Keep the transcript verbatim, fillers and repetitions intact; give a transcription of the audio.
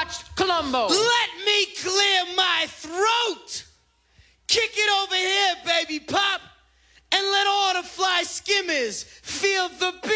watched Columbo. Let me clear my throat. Kick it over here, baby pop, and let all the fly skimmers feel the